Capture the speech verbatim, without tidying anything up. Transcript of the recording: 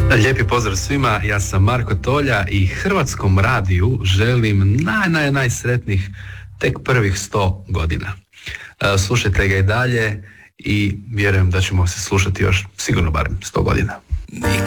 Lijepi pozdrav svima, ja sam Marko Tolja i Hrvatskom radiju želim naj, naj, najsretnijih tek prvih sto godina. Slušajte ga i dalje i vjerujem da ćemo se slušati još sigurno barem sto godina. Nikad